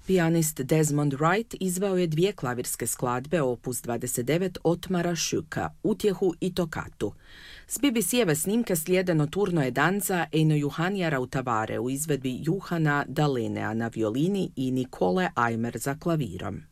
Pijanist Desmond Wright izveo je 2 klavirske skladbe opus 29 Otmara Šuka, Utjehu i Tokatu. S BBC-eve snimke slijede Noturno danza Eino Juhanija Rautavare u izvedbi Juhana Dalenea na violini i Nicole Eimer za klavirom.